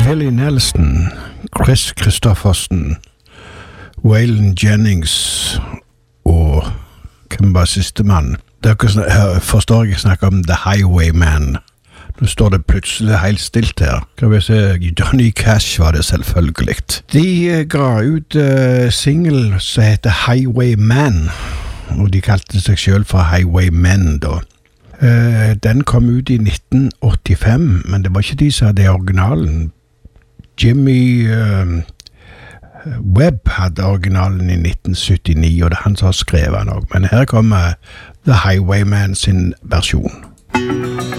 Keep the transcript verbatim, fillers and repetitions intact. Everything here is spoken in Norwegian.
Willie Nelson, Chris Christofferson, Waylon Jennings og hvem var siste mann? Dere forstår jeg snakke om The Highwayman. Nå står det plutselig helt stilt her. Skal vi se, Johnny Cash var det selvfølgelig. De ga ut uh, single som heter Highwayman, og de kalte seg selv for Highwaymen da. Uh, den kom ut i nitten åttifem, men det var ikke de som hadde originalen. Jimmy uh, Webb hadde originalen i nitten syttini, og det er han som har skrevet den også. Men her kommer The Highwayman sin versjon.